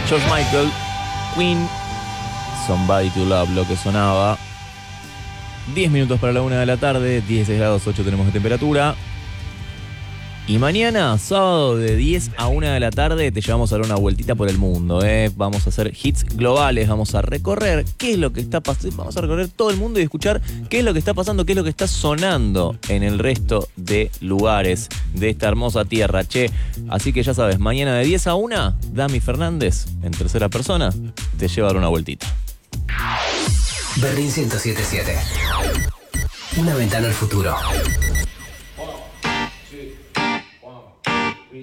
George Michael, Queen, Somebody to Love, lo que sonaba. 10 minutos para la 1 de la tarde, 16 grados 8 tenemos de temperatura. Y mañana, sábado, de 10 a 1 de la tarde, te llevamos a dar una vueltita por el mundo, ¿eh? Vamos a hacer hits globales, vamos a recorrer qué es lo que está pasando, vamos a recorrer todo el mundo y escuchar qué es lo que está pasando, qué es lo que está sonando en el resto de lugares de esta hermosa tierra, che. Así que ya sabes, mañana de 10 a 1, Dami Fernández, en tercera persona, te lleva a dar una vueltita. Berlín 107.7. Una ventana al futuro.